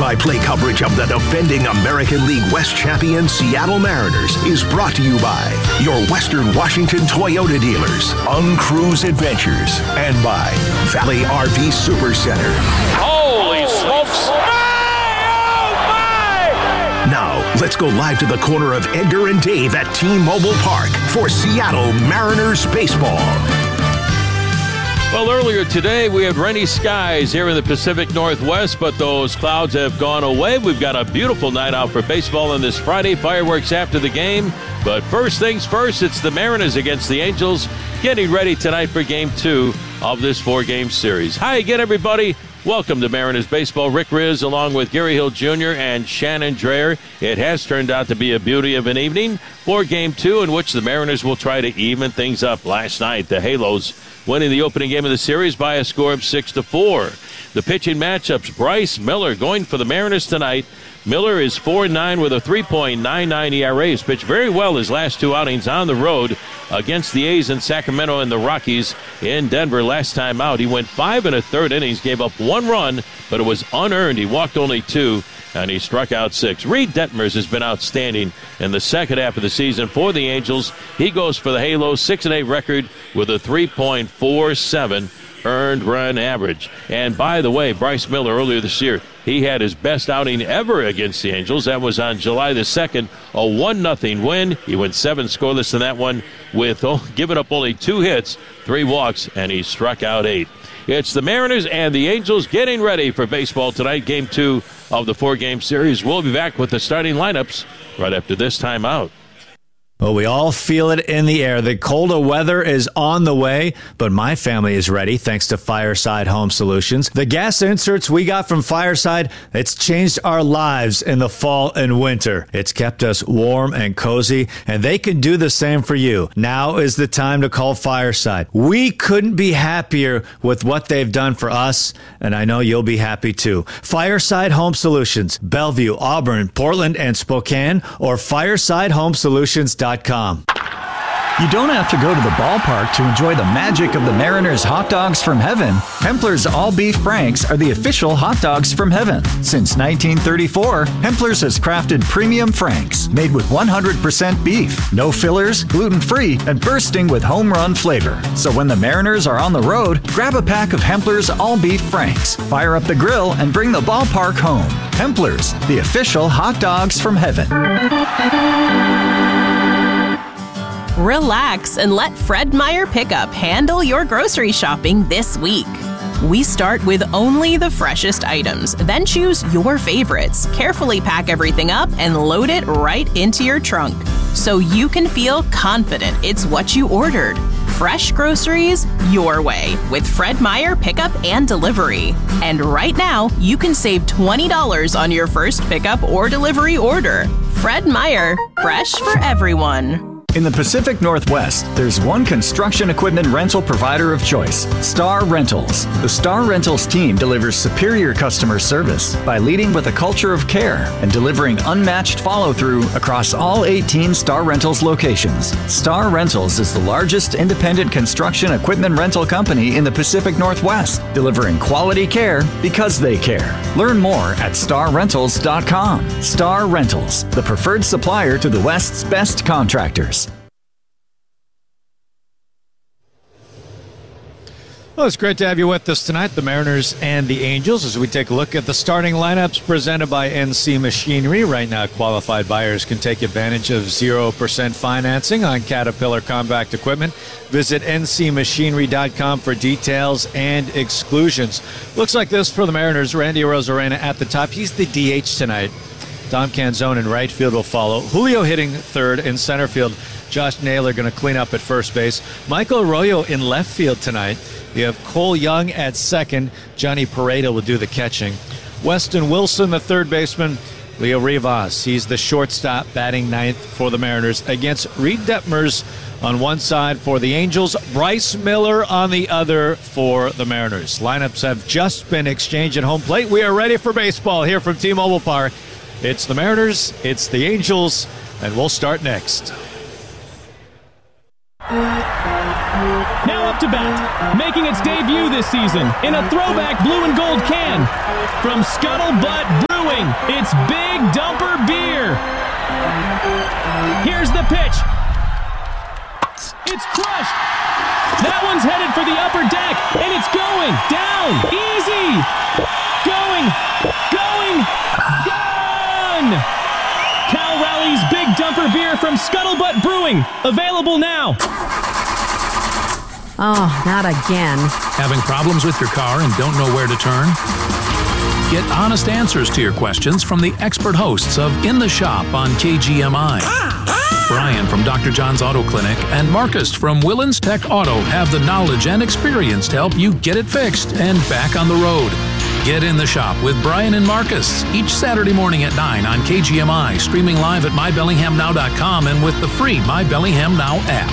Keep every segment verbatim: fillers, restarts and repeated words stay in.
play-by-play coverage of the defending American League West champion Seattle Mariners is brought to you by your Western Washington Toyota dealers, Uncruise Adventures, and by Valley R V Super Center. Holy smokes! Now, let's go live to the corner of Edgar and Dave at T-Mobile Park for Seattle Mariners baseball. Well, earlier today, we had rainy skies here in the Pacific Northwest, but those clouds have gone away. We've got a beautiful night out for baseball on this Friday. Fireworks after the game. But first things first, it's the Mariners against the Angels, getting ready tonight for Game two of this four-game series. Hi again, everybody. Welcome to Mariners Baseball. Rick Riz along with Gary Hill Junior and Shannon Dreher. It has turned out to be a beauty of an evening for Game two, in which the Mariners will try to even things up. Last night, the Halos winning the opening game of the series by a score of six to four. The pitching matchups, Bryce Miller going for the Mariners tonight. Miller is four and nine with a three point nine nine E R A. He's pitched very well his last two outings on the road against the A's in Sacramento and the Rockies in Denver. Last time out, he went five and a third innings, gave up one run, but it was unearned. He walked only two, and he struck out six. Reed Detmers has been outstanding in the second half of the season for the Angels. He goes for the Halos, six and eight record with a three point four seven earned run average. And by the way, Bryce Miller earlier this year, he had his best outing ever against the Angels. That was on July the second, a one nothing win. He went seven scoreless in that one with oh, giving up only two hits, three walks, and he struck out eight. It's the Mariners and the Angels getting ready for baseball tonight, Game two of the four-game series. We'll be back with the starting lineups right after this timeout. Well, we all feel it in the air. The colder weather is on the way, but my family is ready thanks to Fireside Home Solutions. The gas inserts we got from Fireside, it's changed our lives in the fall and winter. It's kept us warm and cozy, and they can do the same for you. Now is the time to call Fireside. We couldn't be happier with what they've done for us, and I know you'll be happy too. Fireside Home Solutions, Bellevue, Auburn, Portland, and Spokane, or fireside home solutions dot com. You don't have to go to the ballpark to enjoy the magic of the Mariners hot dogs from heaven. Hempler's All-Beef Franks are the official hot dogs from heaven. Since nineteen thirty-four, Hempler's has crafted premium Franks made with one hundred percent beef, no fillers, gluten-free, and bursting with home run flavor. So when the Mariners are on the road, grab a pack of Hempler's All-Beef Franks, fire up the grill, and bring the ballpark home. Hempler's, the official hot dogs from heaven. Relax and let Fred Meyer Pickup handle your grocery shopping this week. We start with only the freshest items, then choose your favorites, carefully pack everything up, and load it right into your trunk so you can feel confident it's what you ordered. Fresh groceries your way with Fred Meyer Pickup and Delivery. And right now, you can save twenty dollars on your first pickup or delivery order. Fred Meyer, fresh for everyone. In the Pacific Northwest, there's one construction equipment rental provider of choice, Star Rentals. The Star Rentals team delivers superior customer service by leading with a culture of care and delivering unmatched follow-through across all eighteen Star Rentals locations. Star Rentals is the largest independent construction equipment rental company in the Pacific Northwest, delivering quality care because they care. Learn more at star rentals dot com. Star Rentals, the preferred supplier to the West's best contractors. Well, it's great to have you with us tonight, the Mariners and the Angels, as we take a look at the starting lineups presented by N C Machinery. Right now, qualified buyers can take advantage of zero percent financing on Caterpillar compact equipment. Visit N C machinery dot com for details and exclusions. Looks like this for the Mariners. Randy Arozarena at the top. He's the D H tonight. Dom Canzone in right field will follow. Julio hitting third in center field. Josh Naylor going to clean up at first base. Michael Arroyo in left field tonight. You have Cole Young at second. Johnny Pareda will do the catching. Weston Wilson, the third baseman. Leo Rivas, he's the shortstop, batting ninth for the Mariners against Reed Detmers on one side for the Angels. Bryce Miller on the other for the Mariners. Lineups have just been exchanged at home plate. We are ready for baseball here from T-Mobile Park. It's the Mariners, it's the Angels, and we'll start next. Now up to bat, making its debut this season in a throwback blue and gold can from Scuttlebutt Brewing. It's Big Dumper Beer. Here's the pitch. It's crushed. That one's headed for the upper deck, and it's going down. Easy. Going. Going. Gone. Cal Rally's Big Dumper Beer from Scuttlebutt Brewing. Available now. Oh, not again. Having problems with your car and don't know where to turn? Get honest answers to your questions from the expert hosts of In the Shop on K G M I. Brian from Doctor John's Auto Clinic and Marcus from Willens Tech Auto have the knowledge and experience to help you get it fixed and back on the road. Get In the Shop with Brian and Marcus each Saturday morning at nine on K G M I, streaming live at my bellingham now dot com and with the free My Bellingham Now app.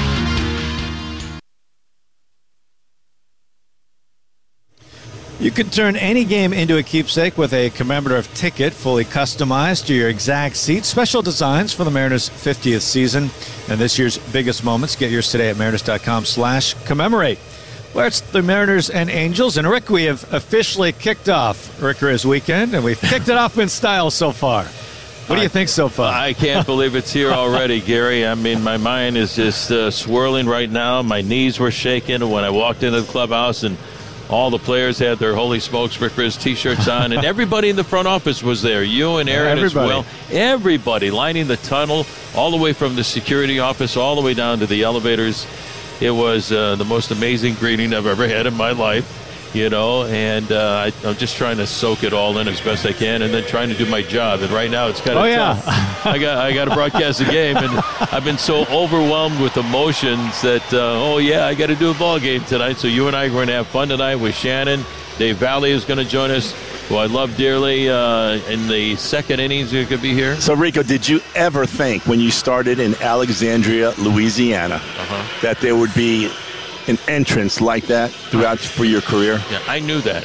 You can turn any game into a keepsake with a commemorative ticket fully customized to your exact seat. Special designs for the Mariners' fiftieth season and this year's biggest moments. Get yours today at mariners dot com slash commemorate. Well, it's the Mariners and Angels. And, Rick, we have officially kicked off Rickers weekend, and we've kicked it off in style so far. What do you think so far? I can't believe it's here already, Gary. I mean, my mind is just uh, swirling right now. My knees were shaking when I walked into the clubhouse, and all the players had their Holy Smokes Rick Riz T-shirts on, and everybody in the front office was there. You and Aaron everybody. as well. Everybody lining the tunnel all the way from the security office all the way down to the elevators. It was uh, the most amazing greeting I've ever had in my life, you know, and uh, I, I'm just trying to soak it all in as best I can and then trying to do my job. And right now it's kind of oh, tough. Yeah. I got I got to broadcast the game, and I've been so overwhelmed with emotions that, uh, oh, yeah, I got to do a ball game tonight. So you and I are going to have fun tonight with Shannon. Dave Valley is going to join us, who I love dearly. Uh, in the second innings, he could be here. So, Rico, did you ever think when you started in Alexandria, Louisiana, uh-huh. that there would be an entrance like that throughout for your career? Yeah, I knew that.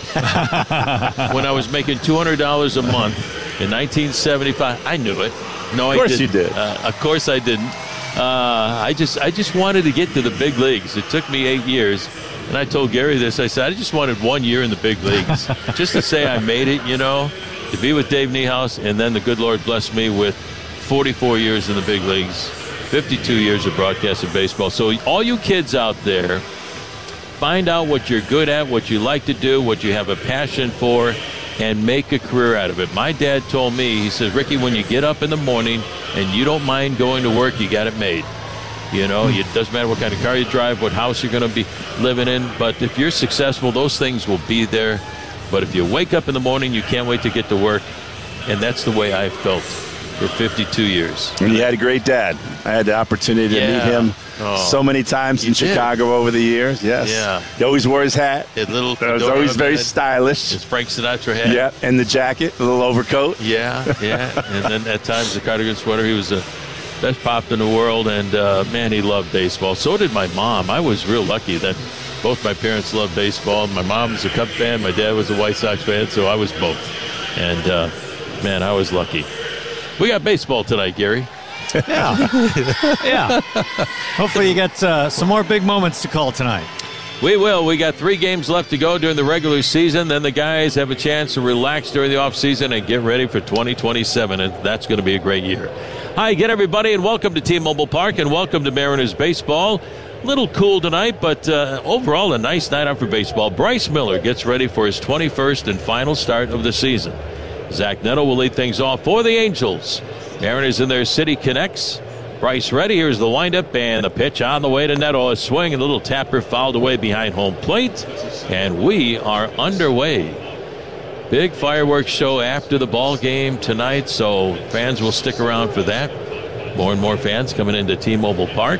When I was making two hundred dollars a month in nineteen seventy-five, I knew it. No, I didn't. Of course you did. Uh, of course I didn't. Uh, I just I just wanted to get to the big leagues. It took me eight years. And I told Gary this. I said, I just wanted one year in the big leagues. Just to say I made it, you know, to be with Dave Niehaus. And then the good Lord blessed me with forty-four years in the big leagues, fifty-two years of broadcasting baseball. So all you kids out there, find out what you're good at, what you like to do, what you have a passion for, and make a career out of it. My dad told me, he says, Ricky, when you get up in the morning and you don't mind going to work, you got it made. You know, it doesn't matter what kind of car you drive, what house you're going to be living in. But if you're successful, those things will be there. But if you wake up in the morning, you can't wait to get to work. And that's the way I felt for fifty-two years. And you had a great dad. I had the opportunity yeah. to meet him oh. so many times in you Chicago did. over the years. Yes. Yeah. He always wore his hat. His little It was always very stylish. His Frank Sinatra hat. Yeah, and the jacket, the little overcoat. Yeah, yeah. And then at times the cardigan sweater. He was a best pop in the world, and uh, man, he loved baseball. So did my mom. I was real lucky that both my parents loved baseball. My mom was a Cub fan, my dad was a White Sox fan, so I was both. And uh, man, I was lucky. We got baseball tonight, Gary. Yeah. Yeah. Hopefully you got uh, some more big moments to call tonight. We will. We got three games left to go during the regular season. Then the guys have a chance to relax during the offseason and get ready for twenty twenty-seven, and that's going to be a great year. Hi again, everybody, and welcome to T-Mobile Park, and welcome to Mariners baseball. A little cool tonight, but uh, overall a nice night out for baseball. Bryce Miller gets ready for his twenty-first and final start of the season. Zach Neto will lead things off for the Angels. Mariners in their City Connects. Bryce ready. Here's the windup and the pitch on the way to Neto. A swing, a little tapper fouled away behind home plate, and we are underway. Big fireworks show after the ball game tonight, so fans will stick around for that. More and more fans coming into T-Mobile Park.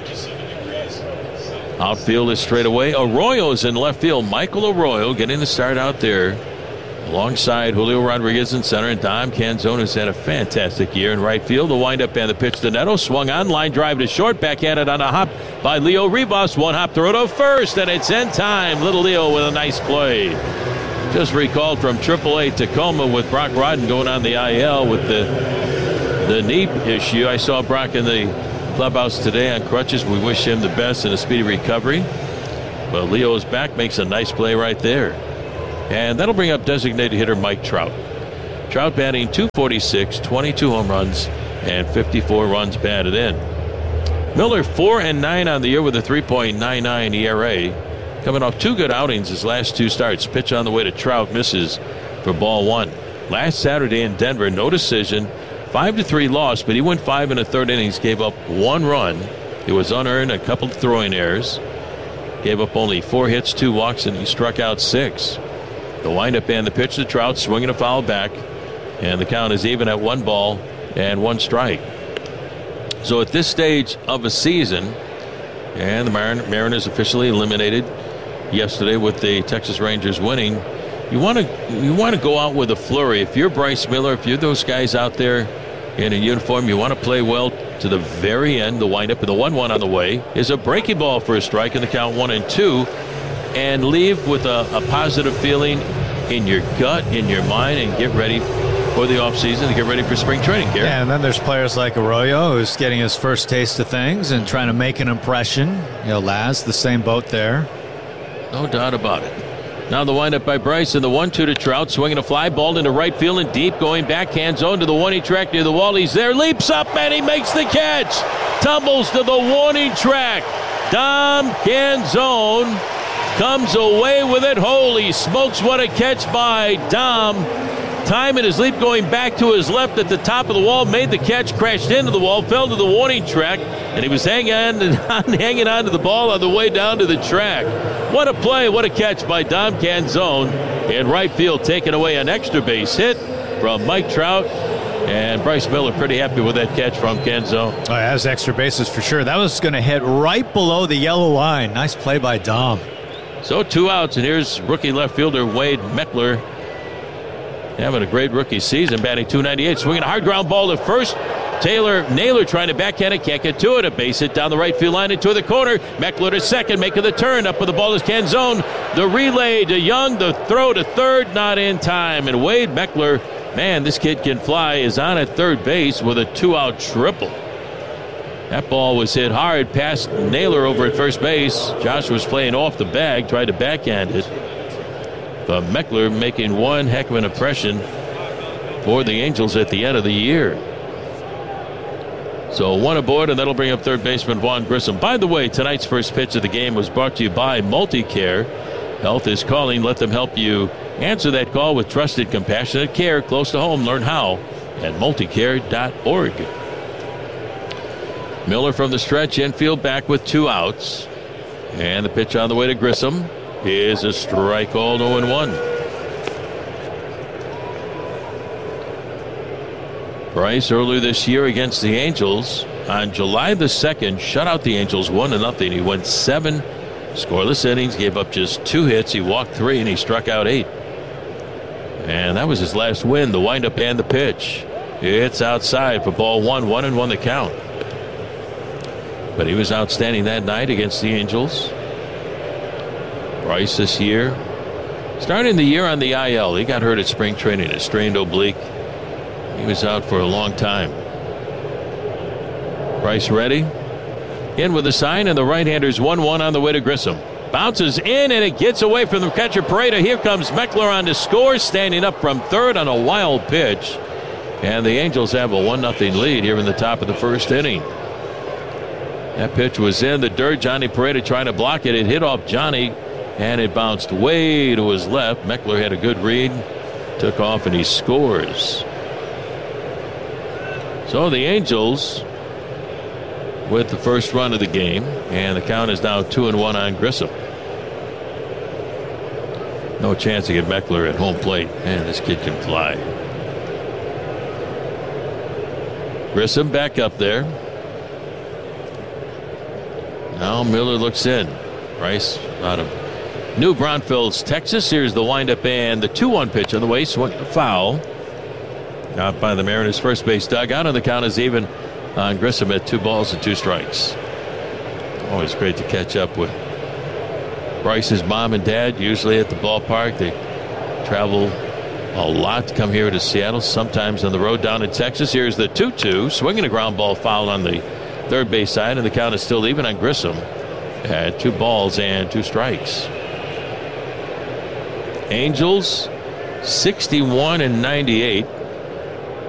Outfield is straight away. Arroyo's in left field. Michael Arroyo getting the start out there alongside Julio Rodriguez in center, and Dom Canzone has had a fantastic year in right field. The windup and the pitch to Neto. Swung on, line drive to short, backhanded on a hop by Leo Ribas. One hop throw to first, and it's in time. Little Leo with a nice play. Just recalled from triple A Tacoma with Brock Rodden going on the I L with the the knee issue. I saw Brock in the clubhouse today on crutches. We wish him the best and a speedy recovery. But Leo is back, makes a nice play right there. And that'll bring up designated hitter Mike Trout. Trout batting two forty-six, twenty-two home runs, and fifty-four runs batted in. Miller four and nine on the year with a three point nine nine E R A. Coming off two good outings his last two starts. Pitch on the way to Trout, misses for ball one. Last Saturday in Denver, no decision, five to three loss, but he went five in the third innings, gave up one run. It was unearned, a couple of throwing errors. Gave up only four hits, two walks, and he struck out six. The windup and the pitch to Trout, swinging a foul back, and the count is even at one ball and one strike. So at this stage of a season, and the Marin- Mariners officially eliminated yesterday with the Texas Rangers winning, you want to you want to go out with a flurry. If you're Bryce Miller, if you're those guys out there in a uniform, you want to play well to the very end. The windup and the one one on the way is a breaking ball for a strike in the count one and two, and leave with a, a positive feeling in your gut, in your mind, and get ready for the offseason to get ready for spring training, Gary. Yeah, and then there's players like Arroyo who's getting his first taste of things and trying to make an impression. You know, Laz, the same boat there. No doubt about it. Now the windup by Bryce and the one two to Trout, swinging a fly ball into right field and deep, going backhand zone to the warning track near the wall. He's there, leaps up, and he makes the catch. Tumbles to the warning track. Dom Canzone comes away with it. Holy smokes, what a catch by Dom. Time in his leap going back to his left at the top of the wall, made the catch, crashed into the wall, fell to the warning track, and he was hanging on, hanging on to the ball on the way down to the track. What a play, what a catch by Dom Canzone in right field, taking away an extra base hit from Mike Trout. And Bryce Miller pretty happy with that catch from Canzone. Oh, that was extra bases for sure. That was going to hit right below the yellow line. Nice play by Dom. So two outs, and here's rookie left fielder Wade Meckler. Having a great rookie season, batting two ninety-eight, swinging a hard ground ball to first. Taylor Naylor trying to backhand it, can't get to it. A base hit down the right field line into the corner. Meckler to second, making the turn. Up with the ball is Canzone. The relay to Young, the throw to third, not in time. And Wade Meckler, man, this kid can fly, is on at third base with a two-out triple. That ball was hit hard past Naylor over at first base. Josh was playing off the bag, tried to backhand it. But Meckler making one heck of an impression for the Angels at the end of the year. So one aboard, and that'll bring up third baseman Vaughn Grissom. By the way, tonight's first pitch of the game was brought to you by MultiCare. Health is calling. Let them help you answer that call with trusted, compassionate care close to home. Learn how at multicare dot org. Miller from the stretch, infield back with two outs. And the pitch on the way to Grissom is a strike called oh and one. Bryce earlier this year against the Angels on July the second shut out the Angels one to nothing. He went seven scoreless innings, gave up just two hits. He walked three and he struck out eight. And that was his last win. The windup and the pitch. It's outside for ball one, one and one the count. But he was outstanding that night against the Angels. Bryce this year, starting the year on the I L. He got hurt at spring training, a strained oblique. He was out for a long time. Bryce ready. In with a sign, and the right-hander's one one on the way to Grissom. Bounces in, and it gets away from the catcher Pareda. Here comes Meckler on to score, standing up from third on a wild pitch. And the Angels have a one nothing lead here in the top of the first inning. That pitch was in the dirt. Johnny Pareda trying to block it. It hit off Johnny, and it bounced way to his left. Meckler had a good read, took off, and he scores. So the Angels with the first run of the game, and the count is now two and one on Grissom. No chance to get Meckler at home plate. Man, this kid can fly. Grissom back up there. Now Miller looks in. Bryce out of New Braunfels, Texas. Here's the windup and the two one pitch on the way. Swing foul. Out by the Mariners' first base dugout, and the count is even on Grissom at two balls and two strikes. Always great to catch up with Bryce's mom and dad, usually at the ballpark. They travel a lot to come here to Seattle, sometimes on the road down in Texas. Here's the two two, swinging a ground ball foul on the third base side, and the count is still even on Grissom at two balls and two strikes. Angels sixty-one and ninety-eight.